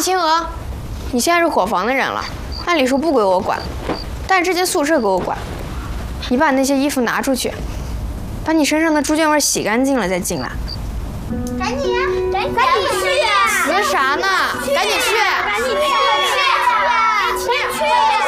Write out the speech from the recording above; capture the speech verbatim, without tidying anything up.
青娥，你现在是伙房的人了，按理说不归我管，但是这间宿舍归我管。你把那些衣服拿出去，把你身上的猪圈味洗干净了再进来。 赶紧呀，赶紧赶紧去呀！ 学啥呢？赶紧去！ 赶紧去！赶紧去！